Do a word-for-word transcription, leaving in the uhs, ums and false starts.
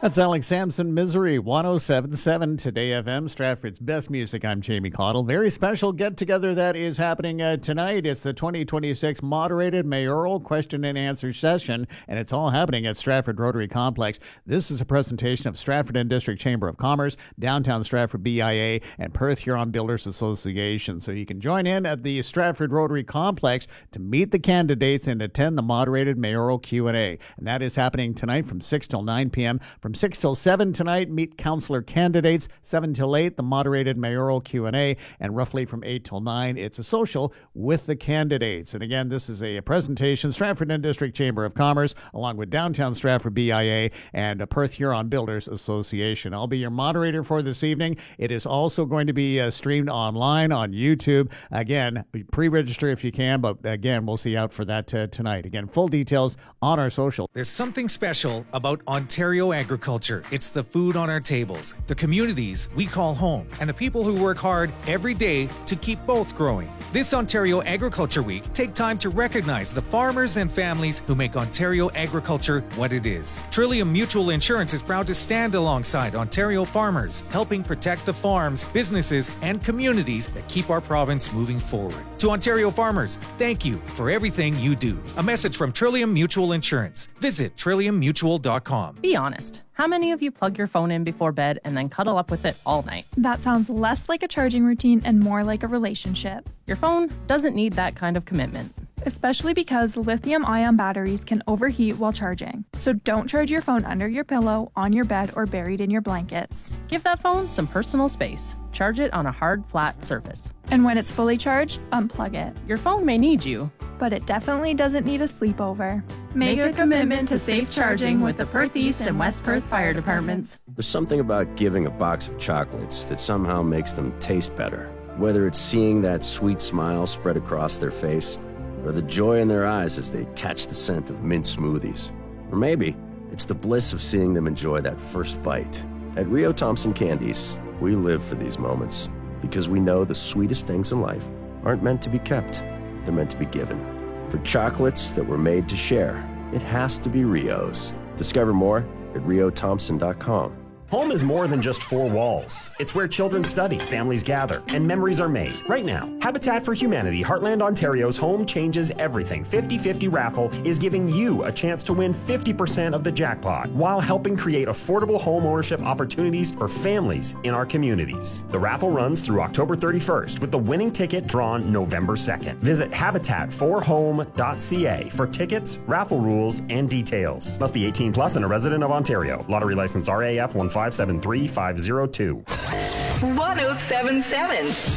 That's Alex Sampson, Misery, one oh seven point seven Today F M, Stratford's best music. I'm Jamie Cottle. Very special get-together that is happening uh, tonight. It's the twenty twenty-six Moderated Mayoral Question and Answer Session, and it's all happening at Stratford Rotary Complex. This is a presentation of Stratford and District Chamber of Commerce, Downtown Stratford B I A, and Perth Huron Builders Association. So you can join in at the Stratford Rotary Complex to meet the candidates and attend the Moderated Mayoral Q and A. And that is happening tonight from six till nine p.m. From six till seven tonight, meet councillor candidates. seven till eight, the moderated mayoral Q and A. And roughly from eight till nine, it's a social with the candidates. And again, this is a presentation, Stratford and District Chamber of Commerce, along with Downtown Stratford B I A and a Perth Huron Builders Association. I'll be your moderator for this evening. It is also going to be uh, streamed online on YouTube. Again, pre-register if you can, but again, we'll see you out for that uh, tonight. Again, full details on our social. There's something special about Ontario agriculture. It's the food on our tables, the communities we call home, and the people who work hard every day to keep both growing. This Ontario Agriculture Week, take time to recognize the farmers and families who make Ontario agriculture what it is. Trillium Mutual Insurance is proud to stand alongside Ontario farmers, helping protect the farms, businesses, and communities that keep our province moving forward. To Ontario farmers, thank you for everything you do. A message from Trillium Mutual Insurance. Visit trillium mutual dot com. Be honest. How many of you plug your phone in before bed and then cuddle up with it all night? That sounds less like a charging routine and more like a relationship. Your phone doesn't need that kind of commitment. Especially because lithium-ion batteries can overheat while charging. So don't charge your phone under your pillow, on your bed, or buried in your blankets. Give that phone some personal space. Charge it on a hard, flat surface. And when it's fully charged, unplug it. Your phone may need you, but it definitely doesn't need a sleepover. Make a commitment to safe charging with the Perth East and West Perth Fire Departments. There's something about giving a box of chocolates that somehow makes them taste better. Whether it's seeing that sweet smile spread across their face, or the joy in their eyes as they catch the scent of mint smoothies. Or maybe it's the bliss of seeing them enjoy that first bite. At Rio Thompson Candies, we live for these moments because we know the sweetest things in life aren't meant to be kept, they're meant to be given. For chocolates that were made to share, it has to be Rio's. Discover more at rio thompson dot com. Home is more than just four walls. It's where children study, families gather, and memories are made. Right now, Habitat for Humanity Heartland Ontario's Home Changes Everything fifty fifty raffle is giving you a chance to win fifty percent of the jackpot while helping create affordable home ownership opportunities for families in our communities. The raffle runs through October thirty-first with the winning ticket drawn November second. Visit habitat for home dot c a for tickets, raffle rules, and details. Must be eighteen plus and a resident of Ontario. Lottery license R A F one five seven three five zero two. one oh seven point seven